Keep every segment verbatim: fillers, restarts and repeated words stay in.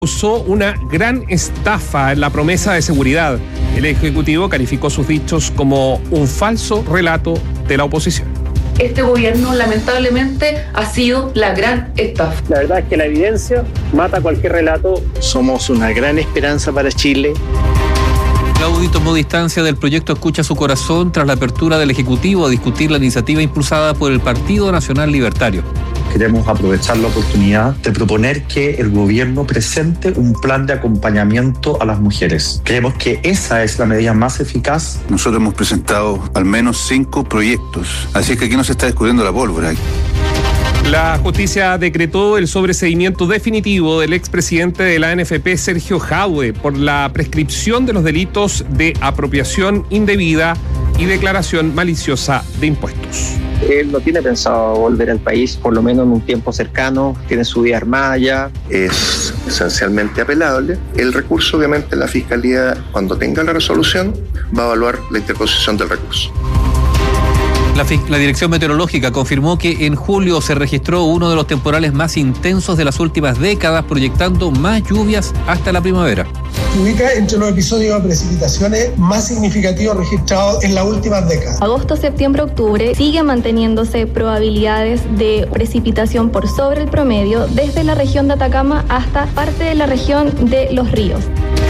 Usó una gran estafa en la promesa de seguridad. El Ejecutivo calificó sus dichos como un falso relato de la oposición. Este gobierno lamentablemente ha sido la gran estafa. La verdad es que la evidencia mata cualquier relato. Somos una gran esperanza para Chile. Claudio tomó distancia del proyecto Escucha su Corazón tras la apertura del Ejecutivo a discutir la iniciativa impulsada por el Partido Nacional Libertario. Queremos aprovechar la oportunidad de proponer que el gobierno presente un plan de acompañamiento a las mujeres. Creemos que esa es la medida más eficaz. Nosotros hemos presentado al menos cinco proyectos, así que aquí no se está descubriendo la pólvora. La justicia decretó el sobreseimiento definitivo del expresidente de la A N F P, Sergio Jadue, por la prescripción de los delitos de apropiación indebida y declaración maliciosa de impuestos. Él no tiene pensado volver al país, por lo menos en un tiempo cercano, tiene su vida armada ya. Es esencialmente apelable. El recurso, obviamente, la Fiscalía, cuando tenga la resolución, va a evaluar la interposición del recurso. La, la Dirección Meteorológica confirmó que en julio se registró uno de los temporales más intensos de las últimas décadas, proyectando más lluvias hasta la primavera. Se ubica entre los episodios de precipitaciones más significativos registrados en las últimas décadas. Agosto, septiembre, octubre siguen manteniéndose probabilidades de precipitación por sobre el promedio desde la región de Atacama hasta parte de la región de Los Ríos.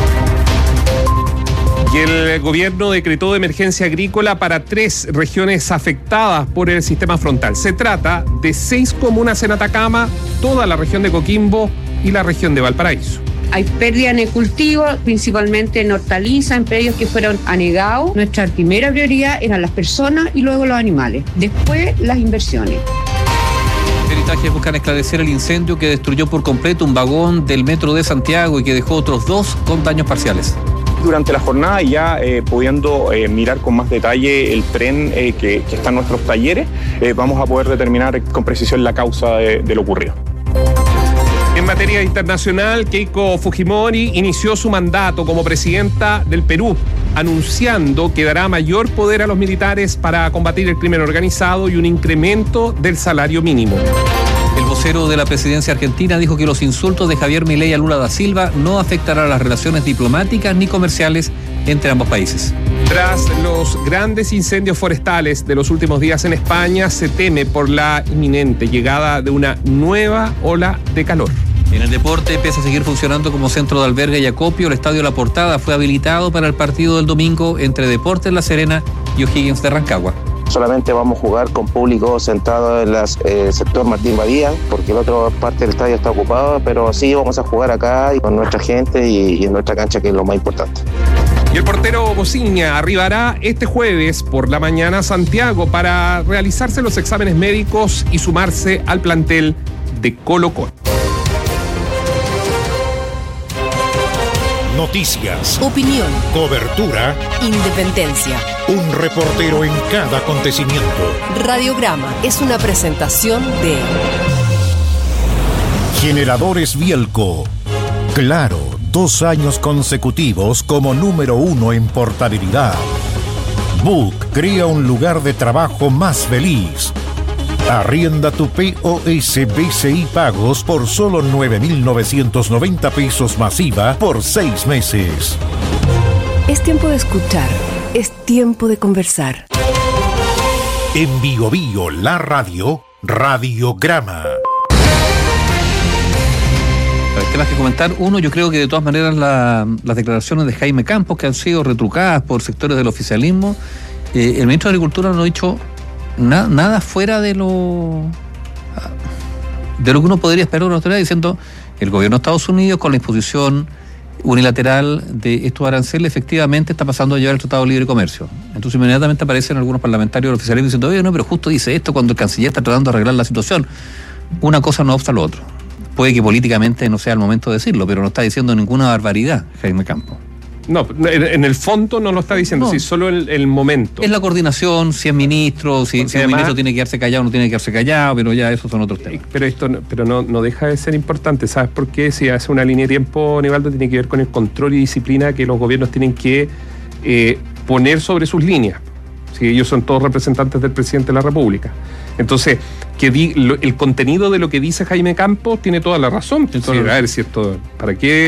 Y el gobierno decretó de emergencia agrícola para tres regiones afectadas por el sistema frontal. Se trata de seis comunas en Atacama, toda la región de Coquimbo y la región de Valparaíso. Hay pérdida en el cultivo, principalmente en hortalizas, en predios que fueron anegados. Nuestra primera prioridad eran las personas y luego los animales. Después, las inversiones. Peritajes buscan esclarecer el incendio que destruyó por completo un vagón del metro de Santiago y que dejó otros dos con daños parciales. Durante la jornada, ya eh, pudiendo eh, mirar con más detalle el tren eh, que, que está en nuestros talleres, eh, vamos a poder determinar con precisión la causa de, de lo ocurrido. En materia internacional, Keiko Fujimori inició su mandato como presidenta del Perú, anunciando que dará mayor poder a los militares para combatir el crimen organizado y un incremento del salario mínimo. El vocero de la presidencia argentina dijo que los insultos de Javier Milei a Lula da Silva no afectarán las relaciones diplomáticas ni comerciales entre ambos países. Tras los grandes incendios forestales de los últimos días en España, se teme por la inminente llegada de una nueva ola de calor. En el deporte, pese a seguir funcionando como centro de albergue y acopio, el Estadio La Portada fue habilitado para el partido del domingo entre Deportes La Serena y O'Higgins de Rancagua. Solamente vamos a jugar con público sentado en el eh, sector Martín Badía, porque la otra parte del estadio está ocupada, pero sí vamos a jugar acá y con nuestra gente y, y en nuestra cancha, que es lo más importante. Y el portero Bociña arribará este jueves por la mañana a Santiago para realizarse los exámenes médicos y sumarse al plantel de Colo-Colo. Noticias, opinión, cobertura, independencia. Un reportero en cada acontecimiento. Radiograma es una presentación de Generadores Bielco. Claro, dos años consecutivos como número uno en portabilidad. Book crea un lugar de trabajo más feliz. Arrienda tu P O S B C I Pagos por solo nueve mil novecientos noventa pesos masiva por seis meses. Es tiempo de escuchar, es tiempo de conversar. En Bio Bio, la radio, Radiograma. Temas que comentar. Uno, yo creo que de todas maneras la, las declaraciones de Jaime Campos, que han sido retrucadas por sectores del oficialismo, eh, el ministro de Agricultura no ha dicho Na, nada fuera de lo de lo que uno podría esperar de una autoridad, diciendo el gobierno de Estados Unidos con la imposición unilateral de estos aranceles efectivamente está pasando a llevar el Tratado de Libre Comercio. Entonces inmediatamente aparecen algunos parlamentarios del oficialismo diciendo, oye, no, pero justo dice esto cuando el canciller está tratando de arreglar la situación. Una cosa no obsta lo otro. Puede que políticamente no sea el momento de decirlo, pero no está diciendo ninguna barbaridad Jaime Campos. No, en el fondo no lo está diciendo, no. Sí, solo el, el momento. Es la coordinación, si es ministro, si, si además, un ministro tiene que quedarse callado o no tiene que quedarse callado, pero ya esos son otros temas. Pero esto no, pero no, no deja de ser importante, ¿sabes por qué? Si hace una línea de tiempo, Nivaldo, tiene que ver con el control y disciplina que los gobiernos tienen que eh, poner sobre sus líneas. Si ellos son todos representantes del presidente de la República. Entonces, que di, lo, el contenido de lo que dice Jaime Campos tiene toda la razón. Entonces, a ver, ¿cierto? ¿Para qué